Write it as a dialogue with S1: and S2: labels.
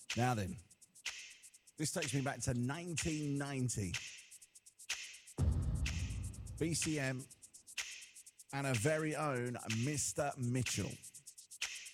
S1: Now then, this takes me back to 1990. BCM and our very own Mr. Mitchell.